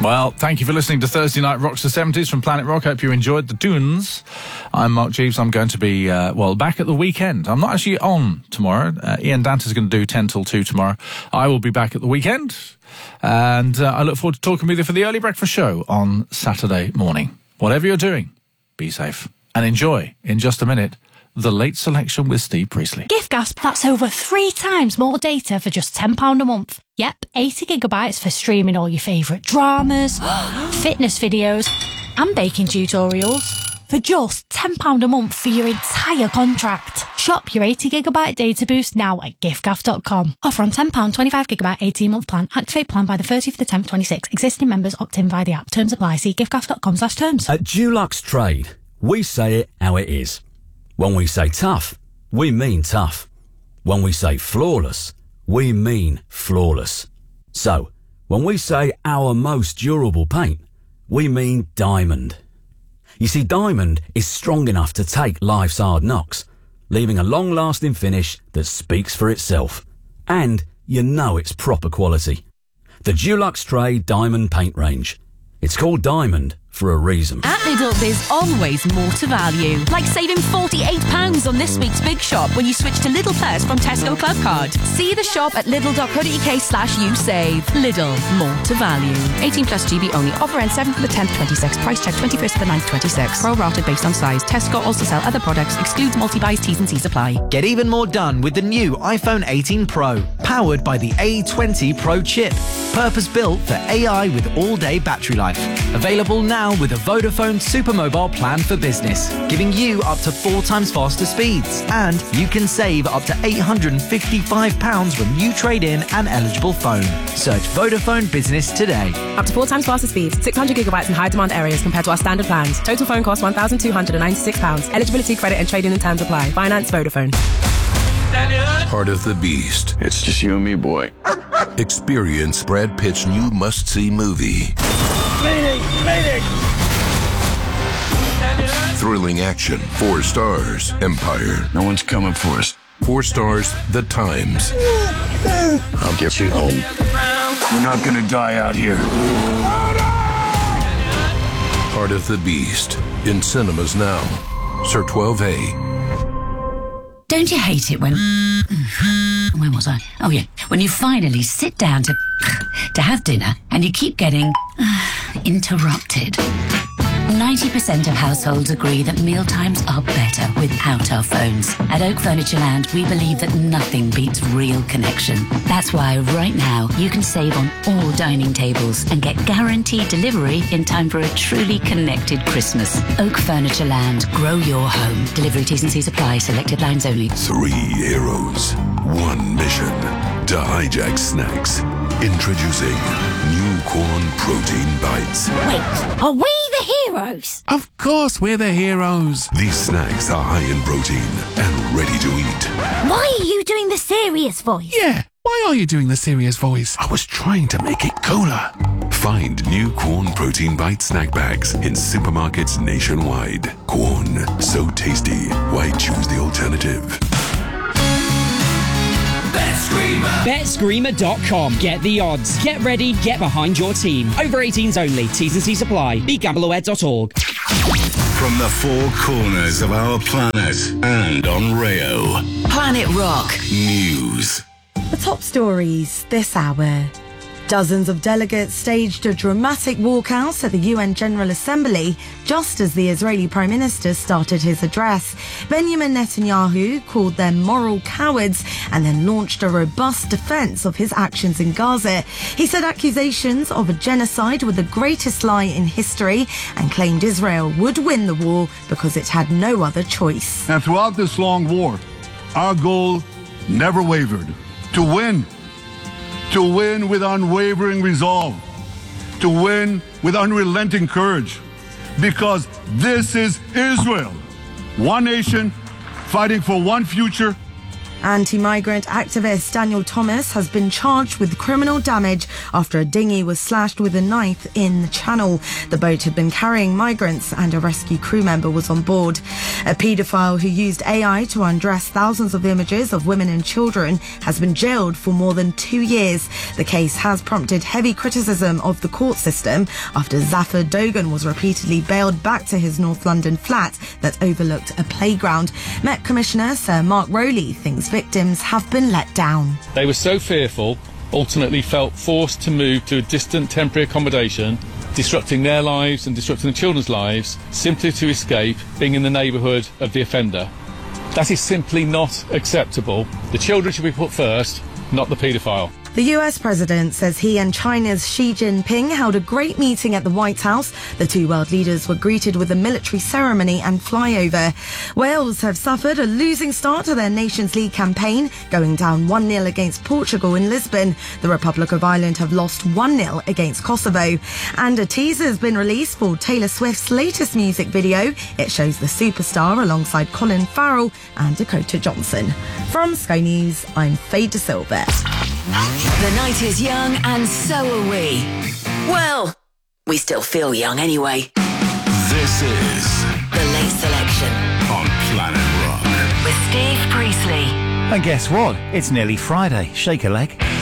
Well, thank you for listening to Thursday Night Rocks the 70s from Planet Rock. Hope you enjoyed the tunes. I'm Mark Jeeves. I'm going to be, back at the weekend. I'm not actually on tomorrow. Ian Dante's going to do 10 till 2 tomorrow. I will be back at the weekend. And I look forward to talking with you for the early breakfast show on Saturday morning. Whatever you're doing, be safe. And enjoy, in just a minute, the late selection with Steve Priestley. Giftgasp, that's over 3 times more data for just £10 a month. Yep, 80 gigabytes for streaming all your favourite dramas, fitness videos, and baking tutorials for just £10 a month for your entire contract. Shop your 80 gigabyte data boost now at giftgaff.com. Offer on £10, 25 gigabyte 18-month plan. Activate plan by the 30th of the 10th, 26. Existing members opt in via the app. Terms apply. See giftgaff.com/terms. At Dulux Trade, we say it how it is. When we say tough, we mean tough. When we say flawless, we mean flawless. So, when we say our most durable paint, we mean diamond. You see, diamond is strong enough to take life's hard knocks, leaving a long-lasting finish that speaks for itself. And you know it's proper quality. The Dulux Trade Diamond Paint Range. It's called Diamond for a reason. At Lidl, there's always more to value. Like saving £48 on this week's Big Shop when you switch to Lidl Plus from Tesco Club Card. See the shop at lidl.co.uk/usave. Lidl, more to value. 18 plus GB only. Offer ends 7th of the 10th, 26. Price check 21st of the 9th, 26. Pro rated based on size. Tesco also sell other products. Excludes multi-buys, T's and C's apply. Get even more done with the new iPhone 18 Pro. Powered by the A20 Pro chip. Purpose-built for AI with all-day battery life. Available now with a Vodafone Supermobile plan for business, giving you up to 4 times faster speeds. And you can save up to £855 when you trade in an eligible phone. Search Vodafone Business today. Up to 4 times faster speeds, 600 gigabytes in high demand areas compared to our standard plans. Total phone cost £1,296. Eligibility, credit and trading and terms apply. Finance Vodafone. Heart of the Beast. It's just you and me, boy. Experience Brad Pitt's new must-see movie. Mayday! Thrilling action. 4 stars. Empire. No one's coming for us. 4 stars. The Times. I'll get you home. We're not gonna die out here. Heart of the Beast. In cinemas now. Sir 12A. Don't you hate it when... Where was I? Oh, yeah. When you finally sit down to have dinner and you keep getting interrupted. 90% of households agree that mealtimes are better without our phones. At Oak Furniture Land, we believe that nothing beats real connection. That's why right now you can save on all dining tables and get guaranteed delivery in time for a truly connected Christmas. Oak Furniture Land. Grow your home. Delivery T's and C's apply. Selected lines only. 3 heroes. 1 mission. To hijack snacks. Introducing New Corn Protein Bites. Wait, are we the heroes? Of course we're the heroes. These snacks are high in protein and ready to eat. Why are you doing the serious voice? Yeah, why are you doing the serious voice? I was trying to make it cooler. Find New Corn Protein Bite snack bags in supermarkets nationwide. Corn, so tasty. Why choose the alternative? BetScreamer.com. Get the odds. Get ready. Get behind your team. Over 18s only. T's and C's apply. BeGambleAware.org. From the 4 corners of our planet and on Rayo. Planet Rock News. The top stories this hour. Dozens of delegates staged a dramatic walkout at the UN General Assembly just as the Israeli Prime Minister started his address. Benjamin Netanyahu called them moral cowards and then launched a robust defense of his actions in Gaza. He said accusations of a genocide were the greatest lie in history and claimed Israel would win the war because it had no other choice. And throughout this long war, our goal never wavered: to win. To win with unwavering resolve, to win with unrelenting courage, because this is Israel, one nation fighting for one future Anti-migrant activist Daniel Thomas has been charged with criminal damage after a dinghy was slashed with a knife in the channel. The boat had been carrying migrants and a rescue crew member was on board. A paedophile who used AI to undress thousands of images of women and children has been jailed for more than 2 years. The case has prompted heavy criticism of the court system after Zafar Dogan was repeatedly bailed back to his North London flat that overlooked a playground. Met Commissioner Sir Mark Rowley thinks victims have been let down. They were so fearful, ultimately felt forced to move to a distant temporary accommodation, disrupting their lives and disrupting the children's lives, simply to escape being in the neighbourhood of the offender. That is simply not acceptable. The children should be put first, not the paedophile. The US president says he and China's Xi Jinping held a great meeting at the White House. The two world leaders were greeted with a military ceremony and flyover. Wales have suffered a losing start to their Nations League campaign, going down 1-0 against Portugal in Lisbon. The Republic of Ireland have lost 1-0 against Kosovo. And a teaser has been released for Taylor Swift's latest music video. It shows the superstar alongside Colin Farrell and Dakota Johnson. From Sky News, I'm Faye De Silva. The night is young and so are we. Well, we still feel young anyway. This is The Late Selection on Planet Rock with Steve Priestley. And guess what? It's nearly Friday. Shake a leg.